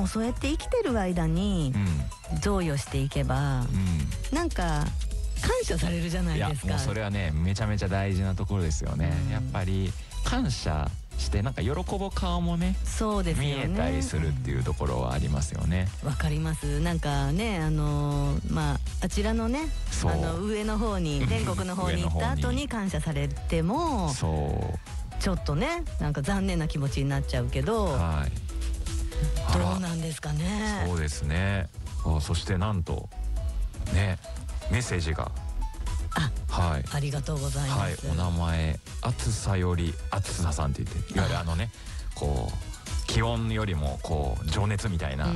そうやって生きてる間に贈与していけば、なんか感謝されるじゃないですか。 いやもうそれはねめちゃめちゃ大事なところですよね。やっぱり感謝してなんか喜ぶ顔もね、 そうですよね、 見えたりするっていうところはありますよね。 わかります。なんかねあちらのね上の方に天国の方に行った後に感謝されてもちょっとねなんか残念な気持ちになっちゃうけど、 はい、 どうなんですかね。 そうですね。そしてなんとねメッセージがはい、 ありがとうございます。 はい、お名前暑さより暑ささんって言って、いわゆるねこう気温よりもこう情熱みたいな、はい、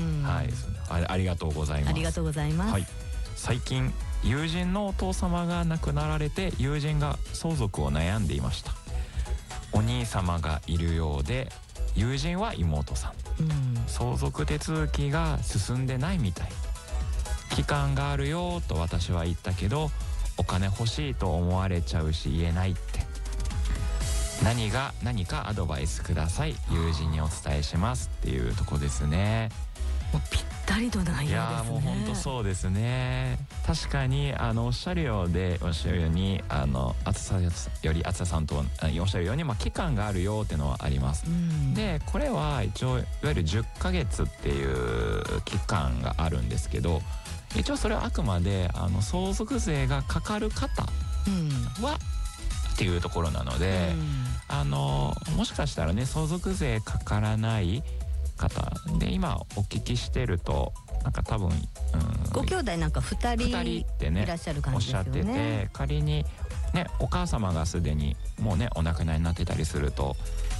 ありがとうございます。 ありがとうございます。 はい、最近友人のお父様が亡くなられて友人が相続を悩んでいました。お兄様がいるようで友人は妹さん、相続手続きが進んでないみたい。期間があるよと私は言ったけどお金欲しいと思われちゃうし言えないって。何かアドバイスください。友人にお伝えしますっていうとこですね。 もうぴったりと内容ですね。 いやもう本当そうですね。確かにおっしゃるように暑さより暑ささんとおっしゃるように、期間があるよっていうのはあります。でこれは一応いわゆる10ヶ月っていう期間があるんですけど、一応それはあくまで相続税がかかる方は、っていうところなので、もしかしたらね相続税かからない方で今お聞きしてるとなんか多分、 ご兄弟なんか2人ってねいらっしゃる感じですよね。 おっしゃってて、仮にねお母様がすでにもうねお亡くなりになってたりすると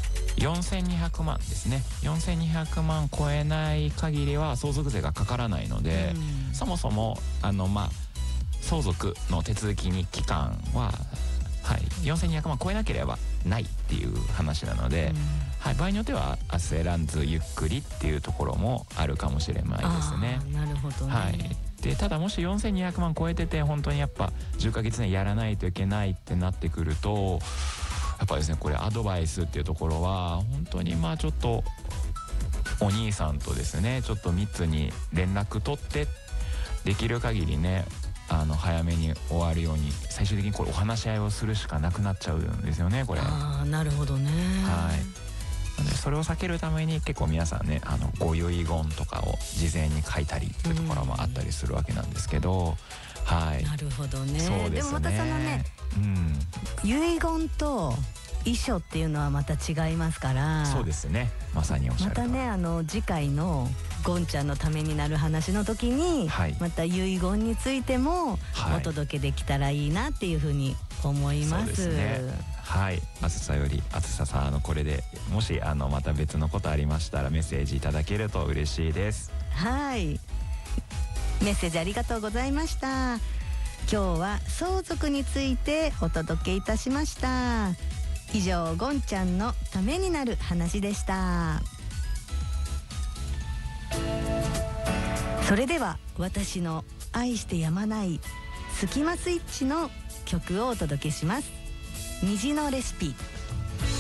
4200万ですね。4200万超えない限りは相続税がかからないので、そもそも相続の手続きに期間は、4200万超えなければないっていう話なので、場合によっては焦らずゆっくりっていうところもあるかもしれないですね。 なるほどね。 でただもし4200万超えてて本当にやっぱ10ヶ月内やらないといけないってなってくると、やっぱりですねこれアドバイスっていうところは本当にちょっとお兄さんとですねちょっと密に連絡取ってできる限りね早めに終わるように最終的にこれお話し合いをするしかなくなっちゃうんですよねこれ。 なるほどね。 でそれを避けるために結構皆さんねご遺言とかを事前に書いたりっていうところもあったりするわけなんですけど、 なるほどね。 そうですね。 でもまたそのね、遺言と遺書っていうのはまた違いますから。 そうですね、まさにおっしゃると。 またね次回のゴンちゃんのためになる話の時に、また遺言についてもお届けできたらいいなっていうふうに思います。 そうですね。暑さより暑ささんこれでもしまた別のことありましたらメッセージいただけると嬉しいです。 メッセージありがとうございました。今日は相続についてお届けいたしました。以上ゴンちゃんのためになる話でした。それでは私の愛してやまないスキマスイッチの曲をお届けします。虹のレシピ。